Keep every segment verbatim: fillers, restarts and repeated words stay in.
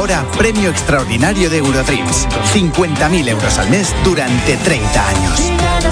ahora premio extraordinario de Eurotrips. cincuenta mil euros al mes durante treinta años.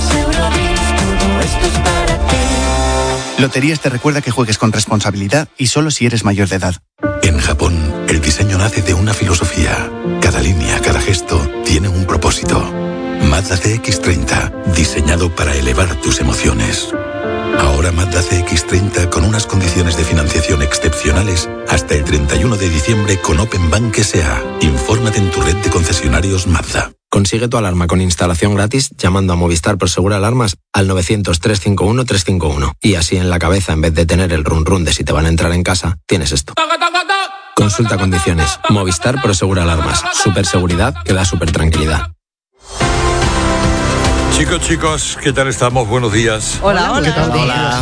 Loterías te recuerda que juegues con responsabilidad y solo si eres mayor de edad. En Japón, el diseño nace de una filosofía. Cada línea, cada gesto, tiene un propósito. Mazda C X treinta, diseñado para elevar tus emociones. Ahora Mazda C X treinta con unas condiciones de financiación excepcionales hasta el treinta y uno de diciembre con Open Bank S A. Infórmate en tu red de concesionarios Mazda. Consigue tu alarma con instalación gratis llamando a Movistar Prosegur Alarmas al novecientos, trescientos cincuenta y uno, trescientos cincuenta y uno. Y así en la cabeza, en vez de tener el run run de si te van a entrar en casa, tienes esto. Consulta condiciones. Movistar Prosegur Alarmas. Superseguridad que da super tranquilidad. Chicos, chicos, ¿qué tal estamos? Buenos días. Hola, hola. ¿Qué tal? Hola.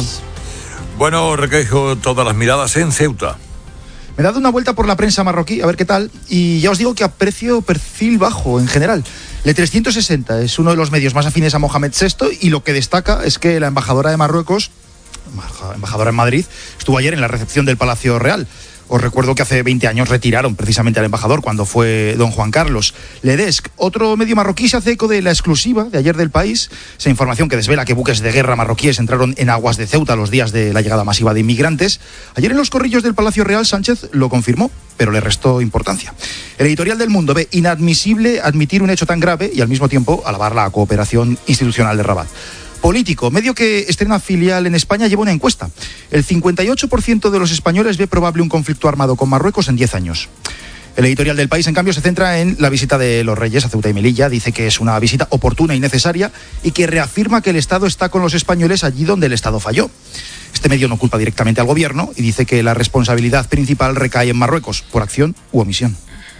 Bueno, recaigo todas las miradas en Ceuta. Me he dado una vuelta por la prensa marroquí, a ver qué tal, y ya os digo que aprecio perfil bajo en general. Le trescientos sesenta es uno de los medios más afines a Mohamed sexto y lo que destaca es que la embajadora de Marruecos, embajadora en Madrid, estuvo ayer en la recepción del Palacio Real. Os recuerdo que hace veinte años retiraron precisamente al embajador cuando fue don Juan Carlos. Ledesc, otro medio marroquí, se hace eco de la exclusiva de ayer del País, esa información que desvela que buques de guerra marroquíes entraron en aguas de Ceuta los días de la llegada masiva de inmigrantes. Ayer en los corrillos del Palacio Real Sánchez lo confirmó, pero le restó importancia. El editorial del Mundo ve inadmisible admitir un hecho tan grave y al mismo tiempo alabar la cooperación institucional de Rabat. Político, medio que estrena filial en España, lleva una encuesta. El cincuenta y ocho por ciento de los españoles ve probable un conflicto armado con Marruecos en diez años. El editorial del País, en cambio, se centra en la visita de los Reyes a Ceuta y Melilla. Dice que es una visita oportuna y necesaria y que reafirma que el Estado está con los españoles allí donde el Estado falló. Este medio no culpa directamente al gobierno y dice que la responsabilidad principal recae en Marruecos, por acción u omisión.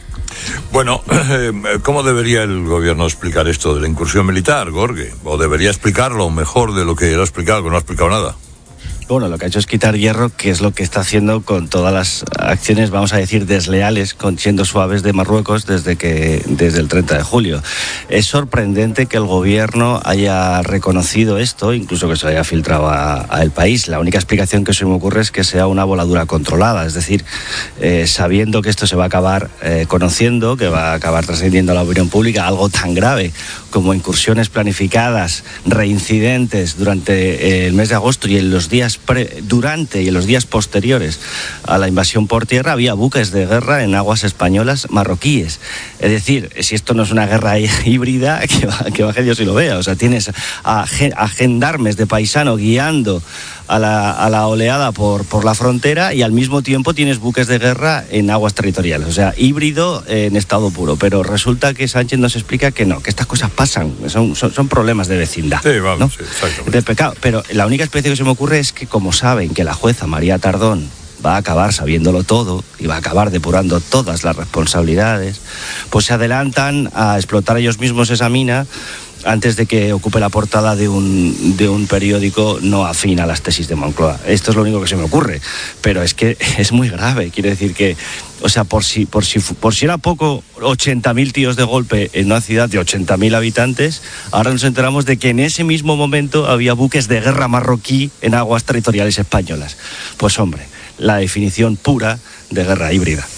Bueno, ¿cómo debería el gobierno explicar esto de la incursión militar, Gorge? ¿O debería explicarlo mejor de lo que lo ha explicado, que no ha explicado nada? Bueno, lo que ha hecho es quitar hierro, que es lo que está haciendo con todas las acciones, vamos a decir, desleales, con siendo suaves de Marruecos desde que desde el treinta de julio. Es sorprendente que el gobierno haya reconocido esto, incluso que se haya filtrado a, a El País. La única explicación que se me ocurre es que sea una voladura controlada, es decir, eh, sabiendo que esto se va a acabar eh, conociendo, que va a acabar trascendiendo a la opinión pública, algo tan grave como incursiones planificadas, reincidentes durante eh, el mes de agosto y en los días Pre, durante y en los días posteriores a la invasión por tierra había buques de guerra en aguas españolas marroquíes. Es decir, si esto no es una guerra híbrida, que, va, que baje Dios y lo vea. O sea, tienes a, a gendarmes de paisano guiando a la, a la oleada por, por la frontera y al mismo tiempo tienes buques de guerra en aguas territoriales. O sea, híbrido en estado puro. Pero resulta que Sánchez nos explica que no, que estas cosas pasan, son, son, son problemas de vecindad. Sí, vamos, ¿no? sí, exactamente. De pecado. Pero la única explicación que se me ocurre es que como saben que la jueza María Tardón va a acabar sabiéndolo todo y va a acabar depurando todas las responsabilidades, pues se adelantan a explotar ellos mismos esa mina antes de que ocupe la portada de un, de un periódico no afín a las tesis de Moncloa. Esto es lo único que se me ocurre, pero es que es muy grave. Quiere decir que, o sea, por si, por si, por si era poco, ochenta mil tíos de golpe en una ciudad de ochenta mil habitantes, ahora nos enteramos de que en ese mismo momento había buques de guerra marroquí en aguas territoriales españolas. Pues hombre, la definición pura de guerra híbrida.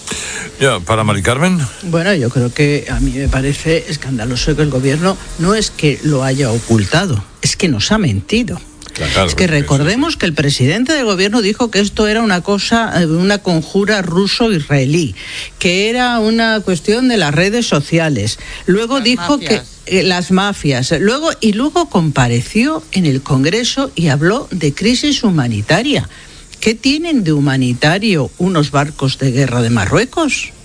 Ya, para Mari Carmen. Bueno, yo creo que a mí me parece escandaloso que el gobierno no es que lo haya ocultado, es que nos ha mentido. Claro, es que recordemos que el presidente del gobierno dijo que esto era una cosa, una conjura ruso-israelí, que era una cuestión de las redes sociales. Luego las dijo mafias. que eh, las mafias. Luego y luego compareció en el Congreso y habló de crisis humanitaria. ¿Qué tienen de humanitario unos barcos de guerra de Marruecos?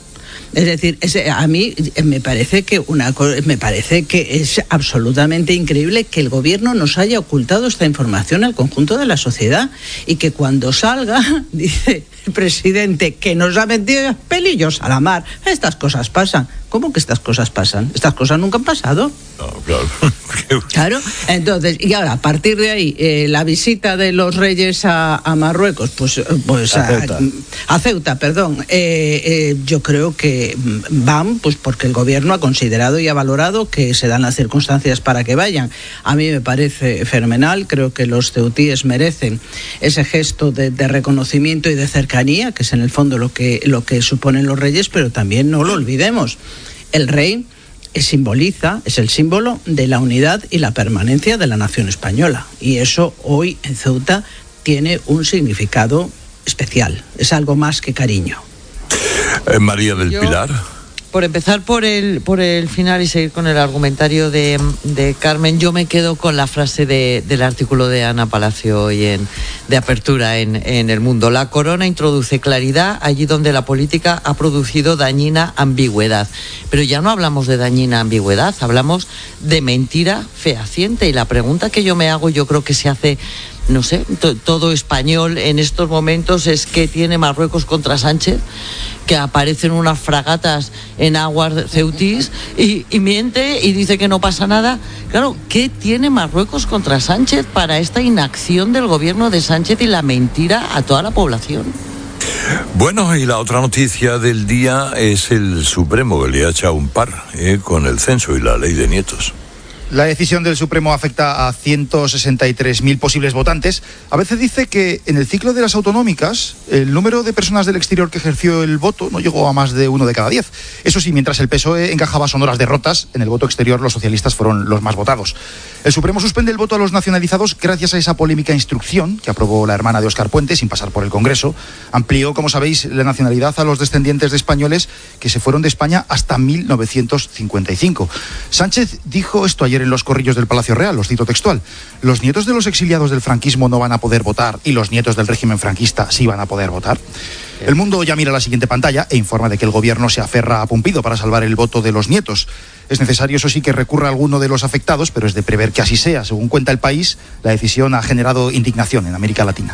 Es decir, es, a mí me parece que una me parece que es absolutamente increíble que el gobierno nos haya ocultado esta información al conjunto de la sociedad y que cuando salga, dice el presidente, que nos ha metido pelillos a la mar. Estas cosas pasan. ¿Cómo que estas cosas pasan? ¿Estas cosas nunca han pasado? No, claro. Claro, entonces, y ahora, a partir de ahí, eh, la visita de los reyes a, a Marruecos, pues, pues a, Ceuta. a, a Ceuta, perdón, eh, eh, yo creo que van, pues porque el gobierno ha considerado y ha valorado que se dan las circunstancias para que vayan. A mí me parece fenomenal, creo que los ceutíes merecen ese gesto de, de reconocimiento y de cercanía cercanía, que es en el fondo lo que, lo que suponen los reyes, pero también no lo olvidemos. El rey simboliza, es el símbolo de la unidad y la permanencia de la nación española. Y eso hoy en Ceuta tiene un significado especial. Es algo más que cariño. Eh, María del Yo, Pilar. Por empezar por el, por el final y seguir con el argumentario de, de Carmen, yo me quedo con la frase de, del artículo de Ana Palacio hoy en, de apertura en, en El Mundo. La corona introduce claridad allí donde la política ha producido dañina ambigüedad. Pero ya no hablamos de dañina ambigüedad, hablamos de mentira fehaciente. Y la pregunta que yo me hago, yo creo que se hace, no sé, to, todo español en estos momentos es: ¿qué tiene Marruecos contra Sánchez? Que aparecen unas fragatas en aguas ceutís y, y miente y dice que no pasa nada. Claro, ¿qué tiene Marruecos contra Sánchez para esta inacción del gobierno de Sánchez y la mentira a toda la población? Bueno, y la otra noticia del día es el Supremo, que le ha echado un par eh, con el censo y la ley de nietos. La decisión del Supremo afecta a ciento sesenta y tres mil posibles votantes. A veces dice que en el ciclo de las autonómicas el número de personas del exterior que ejerció el voto no llegó a más de uno de cada diez. Eso sí, mientras el P S O E encajaba sonoras derrotas, en el voto exterior los socialistas fueron los más votados. El Supremo suspende el voto a los nacionalizados gracias a esa polémica instrucción que aprobó la hermana de Óscar Puente sin pasar por el Congreso. Amplió, como sabéis, la nacionalidad a los descendientes de españoles que se fueron de España hasta mil novecientos cincuenta y cinco. Sánchez dijo esto ayer en los corrillos del Palacio Real, os cito textual: los nietos de los exiliados del franquismo no van a poder votar y los nietos del régimen franquista sí van a poder votar. El Mundo ya mira la siguiente pantalla e informa de que el gobierno se aferra a Pumpido para salvar el voto de los nietos. Es necesario, eso sí, que recurra a alguno de los afectados, pero es de prever que así sea. Según cuenta El País, la decisión ha generado indignación en América Latina.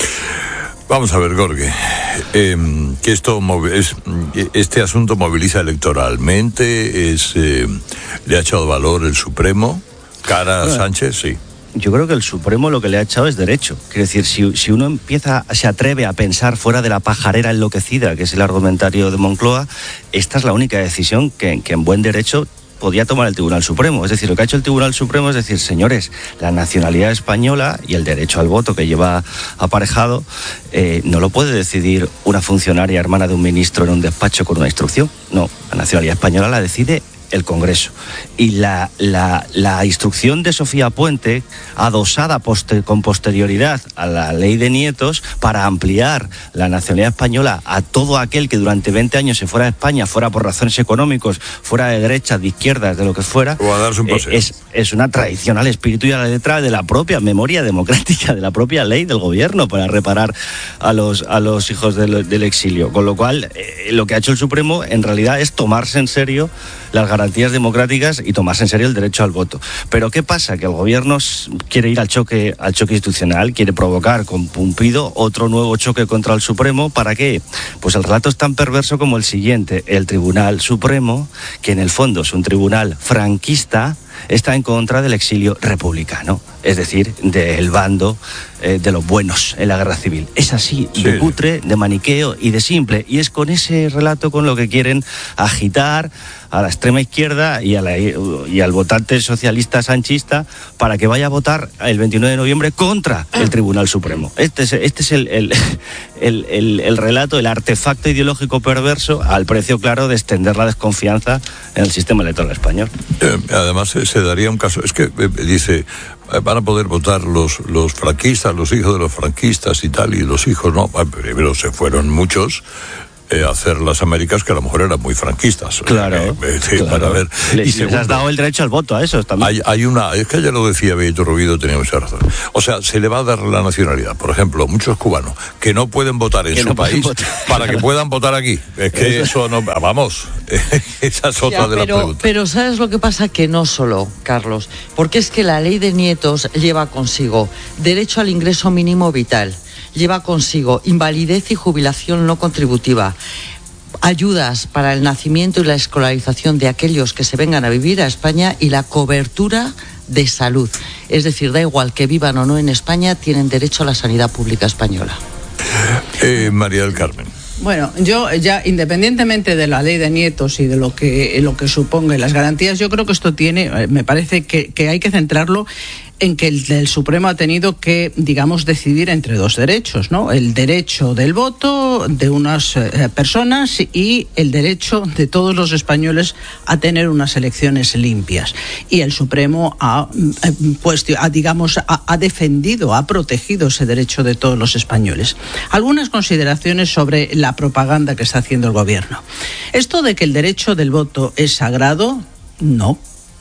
Vamos a ver, Jorge, eh, que esto es, este asunto moviliza electoralmente, es, eh, le ha echado valor el Supremo, cara a bueno, Sánchez, sí. Yo creo que el Supremo lo que le ha echado es derecho. Quiero decir, si, si uno empieza, se atreve a pensar fuera de la pajarera enloquecida, que es el argumentario de Moncloa, esta es la única decisión que, que en buen derecho podía tomar el Tribunal Supremo. Es decir, lo que ha hecho el Tribunal Supremo es decir, señores, la nacionalidad española y el derecho al voto que lleva aparejado eh, no lo puede decidir una funcionaria hermana de un ministro en un despacho con una instrucción. No, la nacionalidad española la decide el Congreso. Y la, la, la instrucción de Sofía Puente, adosada poster, con posterioridad a la ley de nietos, para ampliar la nacionalidad española a todo aquel que durante veinte años se fuera de España, fuera por razones económicas, fuera de derechas, de izquierdas, de lo que fuera, o a darse un paseo. Eh, es, es una traición al espíritu y a la letra de la propia memoria democrática, de la propia ley del gobierno para reparar a los, a los hijos del, del exilio. Con lo cual, eh, lo que ha hecho el Supremo en realidad es tomarse en serio las garantías democráticas y tomarse en serio el derecho al voto. Pero ¿qué pasa? Que el gobierno quiere ir al choque, al choque institucional, quiere provocar con Pumpido otro nuevo choque contra el Supremo. ¿Para qué? Pues el relato es tan perverso como el siguiente: el Tribunal Supremo, que en el fondo es un tribunal franquista, está en contra del exilio republicano, es decir, del bando eh, de los buenos en la guerra civil. Es así, sí, de cutre, de maniqueo y de simple. Y es con ese relato con lo que quieren agitar a la extrema izquierda y, a la, y al votante socialista sanchista para que vaya a votar el veintinueve de noviembre contra el Tribunal Supremo. Este es, este es el, el, el, el, el relato, el artefacto ideológico perverso al precio, claro, de extender la desconfianza en el sistema electoral español. Eh, además, eh, se daría un caso, es que eh, dice, eh, van a poder votar los, los franquistas, los hijos de los franquistas y tal, y los hijos no, primero se fueron muchos, Eh, hacer las Américas, que a lo mejor eran muy franquistas. Claro, eh, eh, claro. Para ver. Les, y segundo, les has dado el derecho al voto a esos también. Hay, hay una, es que ya lo decía Benito Rubido, tenía mucha razón. O sea, se le va a dar la nacionalidad. Por ejemplo, muchos cubanos que no pueden votar en que su no país para que puedan votar aquí. Es que eso, eso no, vamos, esa es otra ya, de pero, las preguntas. Pero ¿sabes lo que pasa? Que no solo, Carlos, porque es que la ley de nietos lleva consigo derecho al ingreso mínimo vital, lleva consigo invalidez y jubilación no contributiva, ayudas para el nacimiento y la escolarización de aquellos que se vengan a vivir a España y la cobertura de salud. Es decir, da igual que vivan o no en España, tienen derecho a la sanidad pública española. Eh, María del Carmen. Bueno, yo ya, independientemente de la ley de nietos y de lo que, lo que suponga y las garantías, yo creo que esto tiene, me parece que, que hay que centrarlo en que el, el Supremo ha tenido que, digamos, decidir entre dos derechos, ¿no? El derecho del voto de unas eh, personas y el derecho de todos los españoles a tener unas elecciones limpias. Y el Supremo ha, eh, pues, ha, digamos, ha, ha defendido, ha protegido ese derecho de todos los españoles. Algunas consideraciones sobre la propaganda que está haciendo el gobierno. Esto de que el derecho del voto es sagrado, no.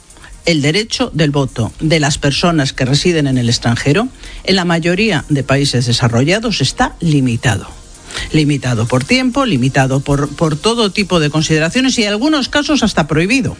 El derecho del voto de las personas que residen en el extranjero, en la mayoría de países desarrollados, está limitado. Limitado por tiempo, limitado por, por todo tipo de consideraciones y en algunos casos hasta prohibido.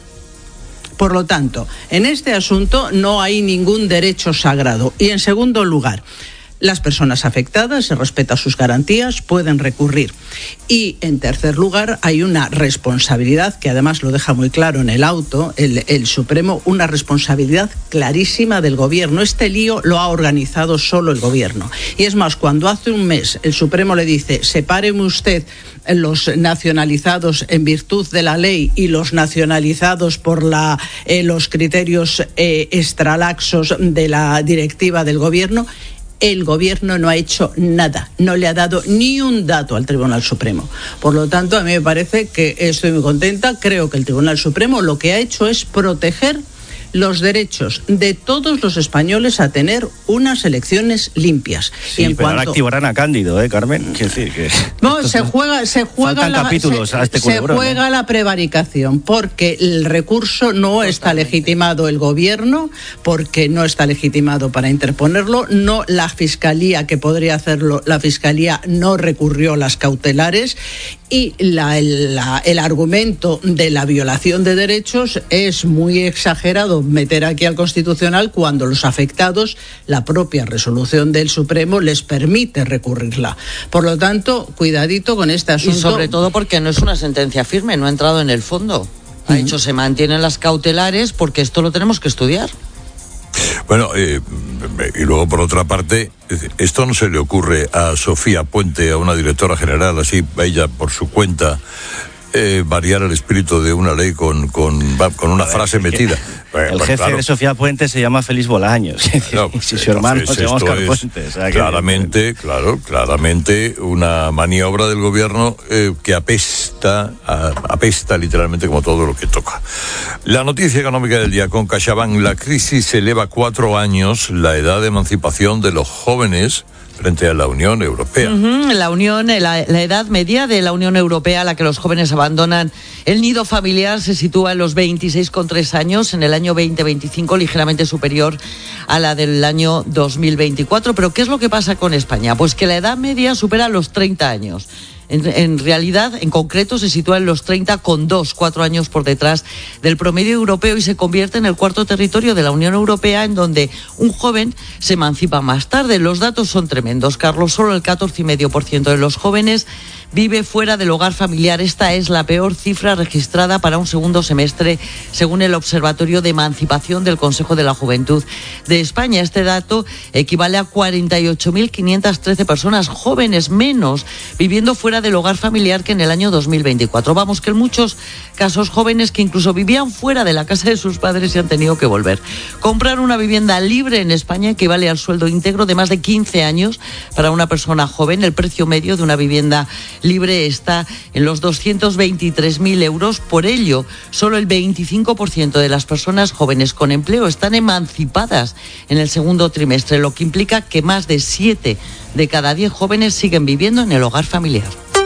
Por lo tanto, en este asunto no hay ningún derecho sagrado. Y en segundo lugar, las personas afectadas, se respetan sus garantías, pueden recurrir. Y en tercer lugar, hay una responsabilidad, que además lo deja muy claro en el auto, el, el Supremo, una responsabilidad clarísima del gobierno. Este lío lo ha organizado solo el gobierno. Y es más, cuando hace un mes el Supremo le dice, sepáreme usted los nacionalizados en virtud de la ley y los nacionalizados por la, eh, los criterios eh, extralaxos de la directiva del gobierno, el gobierno no ha hecho nada, no le ha dado ni un dato al Tribunal Supremo. Por lo tanto, a mí me parece que estoy muy contenta. Creo que el Tribunal Supremo lo que ha hecho es proteger los derechos de todos los españoles a tener unas elecciones limpias. Sí, y en pero cuanto... ahora activarán a Cándido, ¿eh, Carmen? Quiero decir que... No, se juega, se juega la, capítulos se, a este se culebrón, juega ¿no? la prevaricación, porque el recurso no Totalmente. Está legitimado el gobierno, porque no está legitimado para interponerlo, no la fiscalía que podría hacerlo, la fiscalía no recurrió las cautelares. Y la, la, el argumento de la violación de derechos es muy exagerado meter aquí al Constitucional cuando los afectados, la propia resolución del Supremo les permite recurrirla. Por lo tanto, cuidadito con este asunto. Y sobre todo porque no es una sentencia firme, no ha entrado en el fondo. Ha dicho, se mantienen las cautelares porque esto lo tenemos que estudiar. Bueno, eh, y luego por otra parte, esto no se le ocurre a Sofía Puente, a una directora general, así ella por su cuenta, eh, variar el espíritu de una ley con, con, con una ver, frase metida. El pues, jefe claro. de Sofía Puente se llama Félix Bolaños. No, si su hermano se llama Oscar Puente. O sea, claramente, que... claro, claramente una maniobra del gobierno eh, que apesta, a, apesta literalmente como todo lo que toca. La noticia económica del día con CaixaBank: la crisis eleva cuatro años la edad de emancipación de los jóvenes frente a la Unión Europea. Uh-huh. La Unión, la, la edad media de la Unión Europea a la que los jóvenes abandonan el nido familiar se sitúa en los veintiséis coma tres años, en el año veinte veinticinco, ligeramente superior a la del año dos mil veinticuatro. Pero ¿qué es lo que pasa con España? Pues que la edad media supera los treinta años. En, en realidad, en concreto, se sitúa en los treinta con dos, cuatro años por detrás del promedio europeo y se convierte en el cuarto territorio de la Unión Europea en donde un joven se emancipa más tarde. Los datos son tremendos, Carlos. Solo el catorce coma cinco por ciento de los jóvenes vive fuera del hogar familiar. Esta es la peor cifra registrada para un segundo semestre, según el Observatorio de Emancipación del Consejo de la Juventud de España. Este dato equivale a cuarenta y ocho mil quinientas trece personas jóvenes menos viviendo fuera del hogar familiar que en el año dos mil veinticuatro. Vamos, que en muchos casos jóvenes que incluso vivían fuera de la casa de sus padres se han tenido que volver. Comprar una vivienda libre en España equivale al sueldo íntegro de más de quince años para una persona joven. El precio medio de una vivienda libre está en los doscientos veintitrés mil euros. Por ello, solo el veinticinco por ciento de las personas jóvenes con empleo están emancipadas en el segundo trimestre, lo que implica que más de siete de cada diez jóvenes siguen viviendo en el hogar familiar.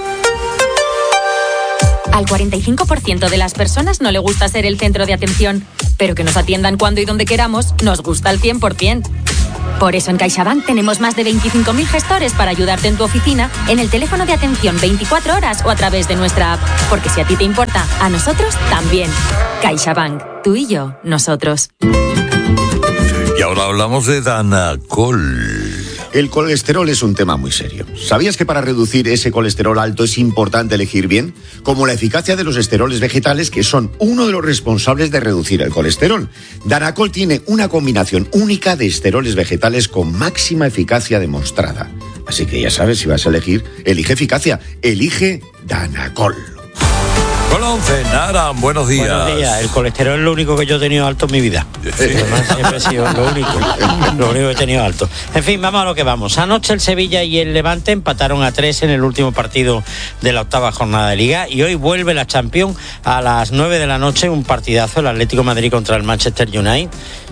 Al cuarenta y cinco por ciento de las personas no le gusta ser el centro de atención, pero que nos atiendan cuando y donde queramos nos gusta al cien por ciento. Por eso en CaixaBank tenemos más de veinticinco mil gestores para ayudarte en tu oficina, en el teléfono de atención veinticuatro horas o a través de nuestra app. Porque si a ti te importa, a nosotros también. CaixaBank, tú y yo, nosotros. Y ahora hablamos de Danacol. El colesterol es un tema muy serio. ¿Sabías que para reducir ese colesterol alto es importante elegir bien? Como la eficacia de los esteroles vegetales, que son uno de los responsables de reducir el colesterol. Danacol tiene una combinación única de esteroles vegetales con máxima eficacia demostrada. Así que ya sabes, si vas a elegir, elige eficacia, elige Danacol. Con la once, Nara, buenos días. Buenos días. El colesterol es lo único que yo he tenido alto en mi vida. Sí. Además, siempre ha sido lo único, lo único que he tenido alto. En fin, vamos a lo que vamos. Anoche el Sevilla y el Levante empataron a tres en el último partido de la octava jornada de Liga y hoy vuelve la Champions a las nueve de la noche, un partidazo, el Atlético de Madrid contra el Manchester United.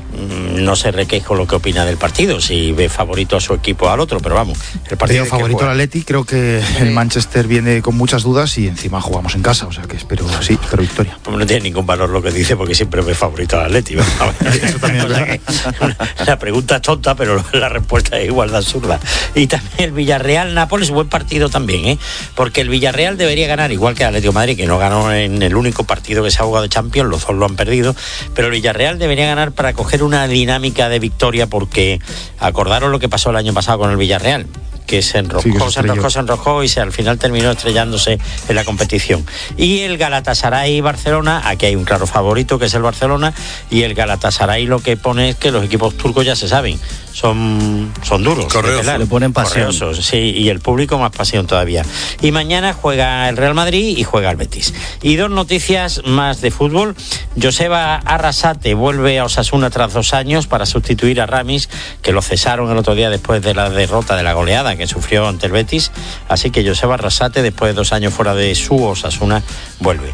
No sé Requeijo lo que opina del partido, si ve favorito a su equipo o al otro, pero vamos, el partido favorito al Atleti, creo que el Manchester viene con muchas dudas y encima jugamos en casa, o sea que espero, sí, espero victoria. No tiene ningún valor lo que dice porque siempre ve favorito al Atleti. Eso también es verdad. La pregunta es tonta, pero la respuesta es igual de absurda. Y también el Villarreal-Nápoles, buen partido también, ¿eh? Porque el Villarreal debería ganar, igual que el Atlético de Madrid, que no ganó en el único partido que se ha jugado de Champions, los dos lo han perdido, pero el Villarreal debería ganar para coger una dinámica de victoria, porque acordaros lo que pasó el año pasado con el Villarreal, que se enroscó, sí, que se, se enroscó, se enroscó y se, al final terminó estrellándose en la competición. Y el Galatasaray-Barcelona, aquí hay un claro favorito que es el Barcelona, y el Galatasaray lo que pone es que los equipos turcos ya se saben, son, son duros. Correosos. Le ponen pasión. Correosos, sí, y el público más pasión todavía. Y mañana juega el Real Madrid y juega el Betis. Y dos noticias más de fútbol. Joseba Arrasate vuelve a Osasuna tras dos años para sustituir a Ramis, que lo cesaron el otro día después de la derrota, de la goleada que sufrió ante el Betis. Así que Joseba Arrasate, después de dos años fuera de su Osasuna, vuelve.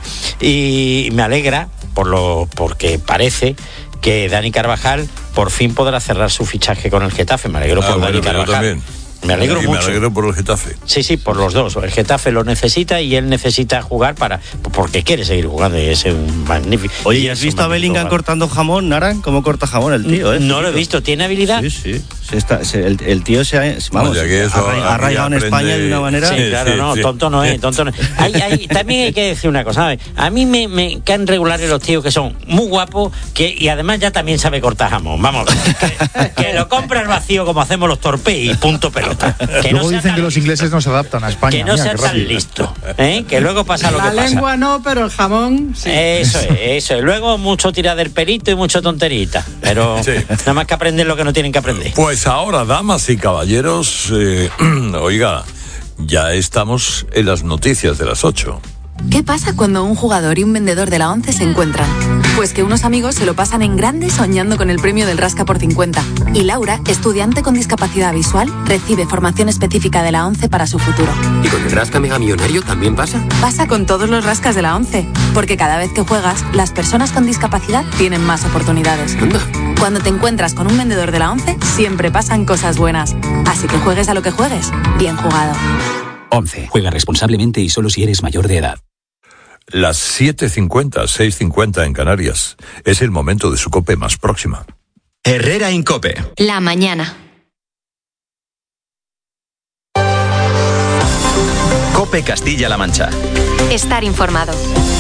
Y me alegra por lo porque parece que Dani Carvajal por fin podrá cerrar su fichaje con el Getafe. Me alegro ah, por bueno, Dani Carvajal. También. Me alegro y mucho. Me alegro por el Getafe. Sí, sí, por los dos. El Getafe lo necesita y él necesita jugar para porque quiere seguir jugando y es un magnífico. Oye, ¿has visto a Bellingham cortando jamón, Naran? ¿Cómo corta jamón el tío? Eh? No lo he visto. ¿Tiene habilidad? Sí, sí. Se está, se, el, el tío se ha, vamos, Oye, que eso, ha arraigado en España de una manera. Sí, claro, sí, no, sí. tonto no es, tonto no es. Hay, hay, también hay que decir una cosa, ¿sabes? A mí me, me caen regulares los tíos que son muy guapos que, y además ya también sabe cortar jamón. Vamos, que, que lo compra al vacío como hacemos los torpes y punto pelota. Que luego no dicen que los ingleses no se adaptan a España. Que no sea tan listo, ¿eh? Que luego pasa lo La que pasa. La lengua no, pero el jamón sí. Eso es, eso es. Luego mucho tira del pelito y mucho tonterita. Pero sí. Nada más que aprender lo que no tienen que aprender. Pues ahora, damas y caballeros, eh, oiga, ya estamos en las noticias de las ocho. ¿Qué pasa cuando un jugador y un vendedor de la ONCE se encuentran? Pues que unos amigos se lo pasan en grande soñando con el premio del Rasca por cincuenta. Y Laura, estudiante con discapacidad visual, recibe formación específica de la ONCE para su futuro. ¿Y con el Rasca Mega Millonario también pasa? Pasa con todos los rascas de la ONCE, porque cada vez que juegas, las personas con discapacidad tienen más oportunidades. Anda. Cuando te encuentras con un vendedor de la ONCE, siempre pasan cosas buenas. Así que juegues a lo que juegues, bien jugado. ONCE. Juega responsablemente y solo si eres mayor de edad. Las siete cincuenta, seis cincuenta en Canarias. Es el momento de su COPE más próxima. Herrera Incope. La mañana. COPE Castilla-La Mancha. Estar informado.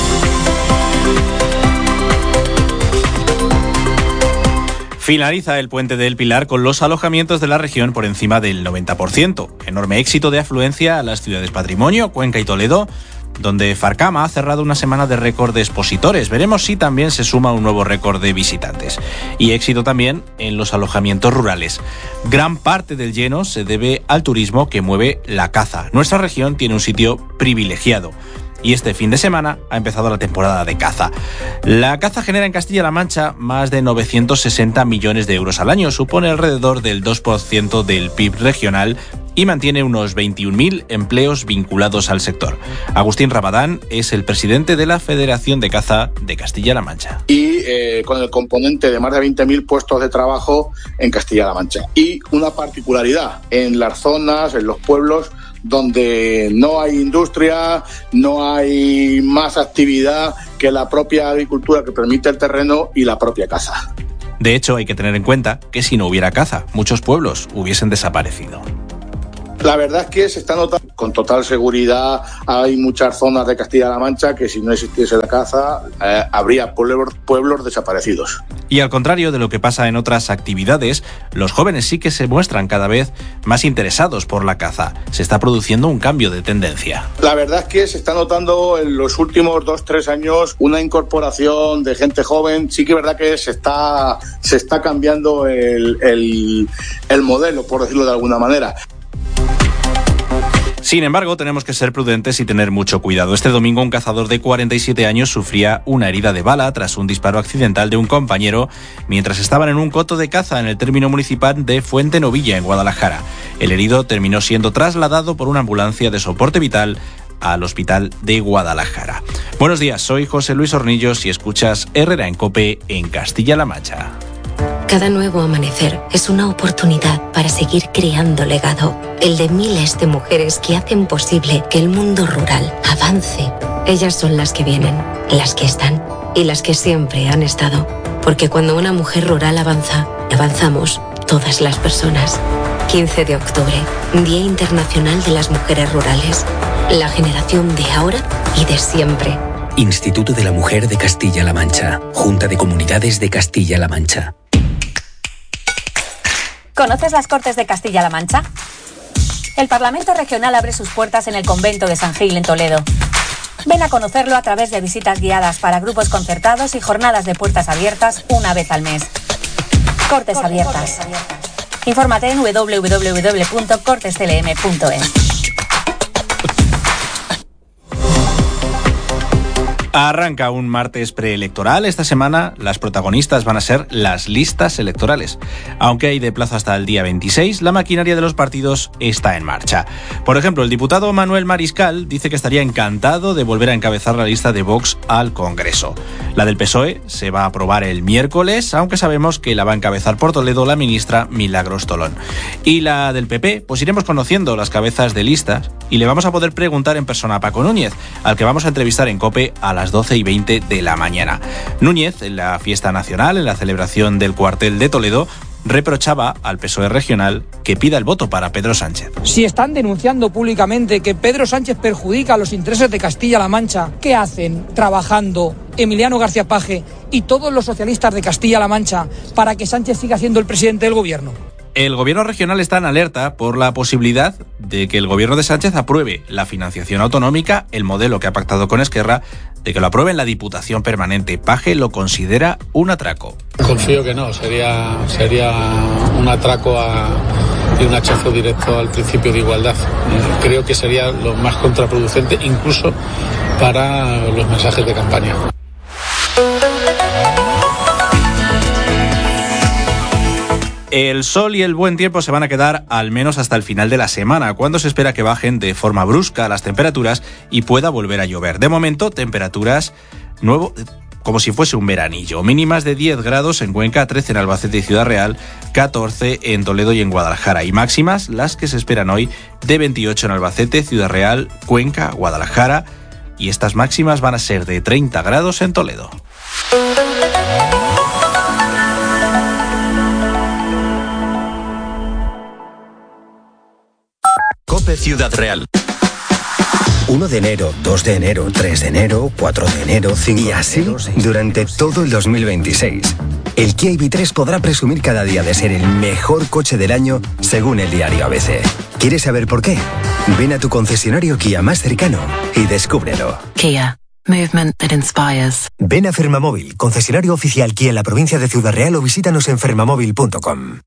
Finaliza el puente del Pilar con los alojamientos de la región por encima del noventa por ciento. Enorme éxito de afluencia a las ciudades Patrimonio, Cuenca y Toledo, donde Farcama ha cerrado una semana de récord de expositores. Veremos si también se suma un nuevo récord de visitantes. Y éxito también en los alojamientos rurales. Gran parte del lleno se debe al turismo que mueve la caza. Nuestra región tiene un sitio privilegiado. Y este fin de semana ha empezado la temporada de caza. La caza genera en Castilla-La Mancha más de novecientos sesenta millones de euros al año. Supone alrededor del dos por ciento del P I B regional y mantiene unos veintiún mil empleos vinculados al sector. Agustín Rabadán es el presidente de la Federación de Caza de Castilla-La Mancha. Y eh, con el componente de más de veinte mil puestos de trabajo en Castilla-La Mancha. Y una particularidad en las zonas, en los pueblos donde no hay industria, no hay más actividad que la propia agricultura que permite el terreno y la propia caza. De hecho, hay que tener en cuenta que si no hubiera caza, muchos pueblos hubiesen desaparecido. La verdad es que se está notando con total seguridad. Hay muchas zonas de Castilla-La Mancha que si no existiese la caza eh, habría pueblos, pueblos desaparecidos. Y al contrario de lo que pasa en otras actividades, los jóvenes sí que se muestran cada vez más interesados por la caza. Se está produciendo un cambio de tendencia. La verdad es que se está notando en los últimos dos, tres años una incorporación de gente joven. Sí que es verdad que se está, se está cambiando el, el, el modelo, por decirlo de alguna manera. Sin embargo, tenemos que ser prudentes y tener mucho cuidado. Este domingo un cazador de cuarenta y siete años sufría una herida de bala tras un disparo accidental de un compañero mientras estaban en un coto de caza en el término municipal de Fuente Novilla, en Guadalajara. El herido terminó siendo trasladado por una ambulancia de soporte vital al Hospital de Guadalajara. Buenos días, soy José Luis Hornillos y escuchas Herrera en COPE en Castilla-La Mancha. Cada nuevo amanecer es una oportunidad para seguir creando legado, el de miles de mujeres que hacen posible que el mundo rural avance. Ellas son las que vienen, las que están y las que siempre han estado. Porque cuando una mujer rural avanza, avanzamos todas las personas. quince de octubre, Día Internacional de las Mujeres Rurales. La generación de ahora y de siempre. Instituto de la Mujer de Castilla-La Mancha. Junta de Comunidades de Castilla-La Mancha. ¿Conoces las Cortes de Castilla-La Mancha? El Parlamento Regional abre sus puertas en el convento de San Gil, en Toledo. Ven a conocerlo a través de visitas guiadas para grupos concertados y jornadas de puertas abiertas una vez al mes. Cortes Abiertas. Infórmate en doble u doble u doble u punto cortes c l m punto e s. Arranca un martes preelectoral. Esta semana las protagonistas van a ser las listas electorales. Aunque hay de plazo hasta el día veintiséis, la maquinaria de los partidos está en marcha. Por ejemplo, el diputado Manuel Mariscal dice que estaría encantado de volver a encabezar la lista de Vox al Congreso. La del P S O E se va a aprobar el miércoles, aunque sabemos que la va a encabezar por Toledo la ministra Milagros Tolón. Y la del P P, pues iremos conociendo las cabezas de listas y le vamos a poder preguntar en persona a Paco Núñez, al que vamos a entrevistar en COPE a las doce y veinte de la mañana. Núñez, en la fiesta nacional, en la celebración del cuartel de Toledo, reprochaba al P S O E regional que pida el voto para Pedro Sánchez. Si están denunciando públicamente que Pedro Sánchez perjudica a los intereses de Castilla-La Mancha, ¿qué hacen trabajando Emiliano García Paje y todos los socialistas de Castilla-La Mancha para que Sánchez siga siendo el presidente del gobierno? El gobierno regional está en alerta por la posibilidad de que el gobierno de Sánchez apruebe la financiación autonómica, el modelo que ha pactado con Esquerra, de que lo apruebe en la Diputación Permanente. Paje lo considera un atraco. Confío que no, sería, sería un atraco a, y un hachazo directo al principio de igualdad. Creo que sería lo más contraproducente incluso para los mensajes de campaña. El sol y el buen tiempo se van a quedar al menos hasta el final de la semana, cuando se espera que bajen de forma brusca las temperaturas y pueda volver a llover. De momento, temperaturas nuevo, como si fuese un veranillo. Mínimas de diez grados en Cuenca, trece en Albacete y Ciudad Real, catorce en Toledo y en Guadalajara. Y máximas, las que se esperan hoy, de veintiocho en Albacete, Ciudad Real, Cuenca, Guadalajara. Y estas máximas van a ser de treinta grados en Toledo. COPE Ciudad Real. uno de enero, dos de enero, tres de enero, cuatro de enero, cinco y así durante todo el dos mil veintiséis. El Kia I V tres podrá presumir cada día de ser el mejor coche del año según el diario A B C. ¿Quieres saber por qué? Ven a tu concesionario Kia más cercano y descúbrelo. Kia. Movement that inspires. Ven a Fermamóvil, concesionario oficial Kia en la provincia de Ciudad Real o visítanos en fermamóvil punto com.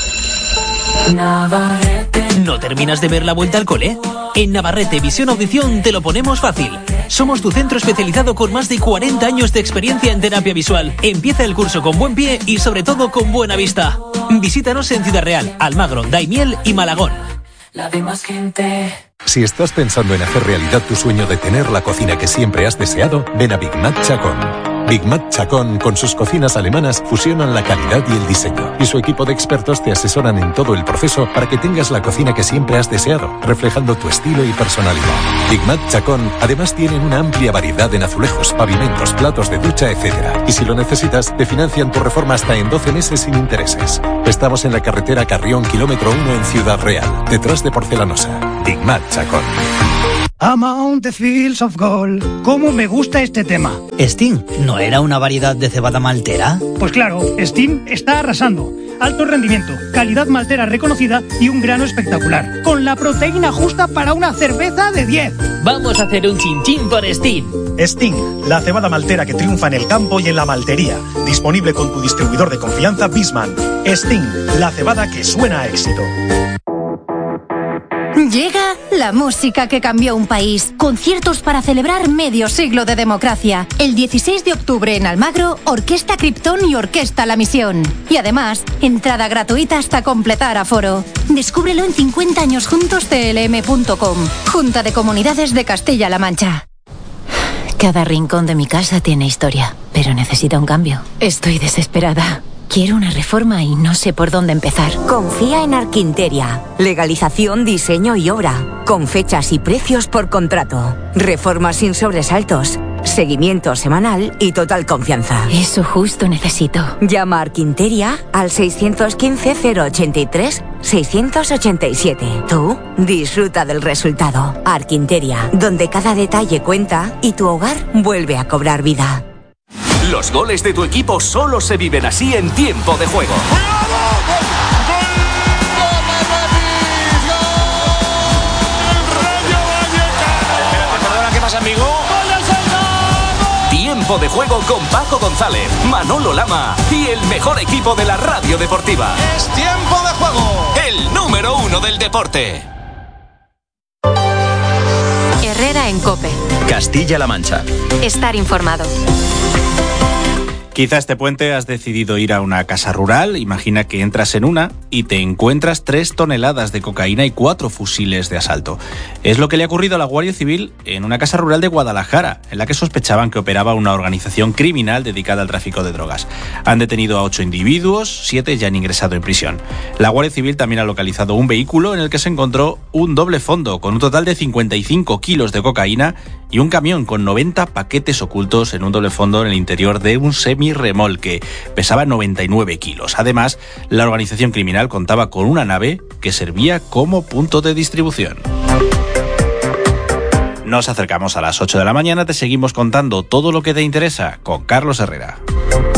¿No terminas de ver la vuelta al cole? En Navarrete Visión Audición te lo ponemos fácil. Somos tu centro especializado con más de cuarenta años de experiencia en terapia visual. Empieza el curso con buen pie y sobre todo con buena vista. Visítanos en Ciudad Real, Almagro, Daimiel y Malagón. La demás gente. Si estás pensando en hacer realidad tu sueño de tener la cocina que siempre has deseado, ven a Big Mac Chacón. Big Mac Chacón, con sus cocinas alemanas, fusionan la calidad y el diseño. Y su equipo de expertos te asesoran en todo el proceso para que tengas la cocina que siempre has deseado, reflejando tu estilo y personalidad. Big Mac Chacón, además, tienen una amplia variedad en azulejos, pavimentos, platos de ducha, etcétera. Y si lo necesitas, te financian tu reforma hasta en doce meses sin intereses. Estamos en la carretera Carrión, kilómetro uno en Ciudad Real, detrás de Porcelanosa. Big Mac Chacón. Among the Fields of Gold. ¿Cómo me gusta este tema? ¿Sting no era una variedad de cebada maltera? Pues claro, Sting está arrasando. Alto rendimiento, calidad maltera reconocida y un grano espectacular. Con la proteína justa para una cerveza de diez. Vamos a hacer un chinchín por Sting. Sting, la cebada maltera que triunfa en el campo y en la maltería. Disponible con tu distribuidor de confianza Bisman. Sting, la cebada que suena a éxito. Llega La música que cambió un país. Conciertos para celebrar medio siglo de democracia. El dieciséis de octubre en Almagro, Orquesta Krypton y Orquesta La Misión. Y además, entrada gratuita hasta completar aforo. Descúbrelo en cincuenta años juntos t l m punto com. Junta de Comunidades de Castilla-La Mancha. Cada rincón de mi casa tiene historia, pero necesita un cambio. Estoy desesperada. Quiero una reforma y no sé por dónde empezar. Confía en Arquinteria. Legalización, diseño y obra. Con fechas y precios por contrato. Reformas sin sobresaltos. Seguimiento semanal y total confianza. Eso justo necesito. Llama a Arquinteria al seiscientos quince cero ochenta y tres seiscientos ochenta y siete. Tú disfruta del resultado. Arquinteria, donde cada detalle cuenta y tu hogar vuelve a cobrar vida. Los goles de tu equipo solo se viven así en Tiempo de Juego. Perdona, ¿qué pasa, amigo? Tiempo de Juego con Paco González, Manolo Lama y el mejor equipo de la radio deportiva. Es Tiempo de Juego, el número uno del deporte. Herrera en COPE. Castilla-La Mancha. Estar informado. Quizá este puente has decidido ir a una casa rural, imagina que entras en una y te encuentras tres toneladas de cocaína y cuatro fusiles de asalto. Es lo que le ha ocurrido a la Guardia Civil en una casa rural de Guadalajara, en la que sospechaban que operaba una organización criminal dedicada al tráfico de drogas. Han detenido a ocho individuos, siete ya han ingresado en prisión. La Guardia Civil también ha localizado un vehículo en el que se encontró un doble fondo con un total de cincuenta y cinco kilos de cocaína y un camión con noventa paquetes ocultos en un doble fondo en el interior de un semirremolque. Pesaba noventa y nueve kilos. Además, la organización criminal contaba con una nave que servía como punto de distribución. Nos acercamos a las ocho de la mañana, te seguimos contando todo lo que te interesa con Carlos Herrera.